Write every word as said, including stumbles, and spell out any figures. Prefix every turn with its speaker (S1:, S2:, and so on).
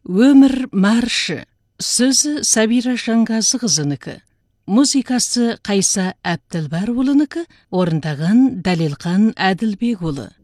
S1: Өмір маршы. Сөзі Сабира Жанғазықызынікі. Музыкасы Қайса Әбділбар ұлынікі, орындаған Дәлелқан Әділбек ұлы.